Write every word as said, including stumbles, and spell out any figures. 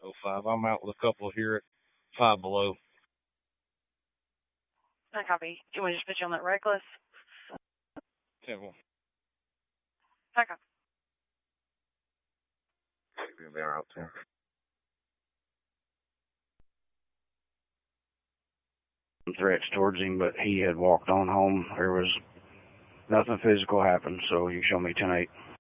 oh five. I'm out with a couple here at Five Below. I copy. Do you want to just put you on that reckless? Temple. I copy. They're out there. Threats towards him, but he had walked on home. There was nothing physical happened, so you show me ten eight.